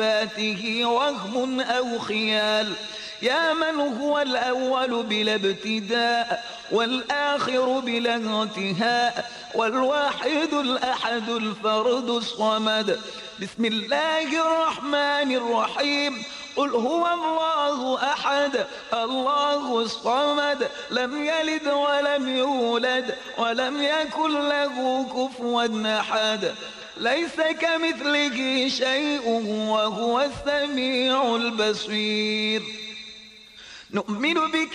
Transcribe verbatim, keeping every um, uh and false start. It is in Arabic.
فاته وهم أو خيال. يا من هو الأول بلا ابتداء والآخر بلا انتهاء والواحد الأحد الفرد الصمد. بسم الله الرحمن الرحيم. قل هو الله أحد الله الصمد لم يلد ولم يولد ولم يكن له كفوا أحد. ليس كمثله شيء وهو السميع البصير. نؤمن بك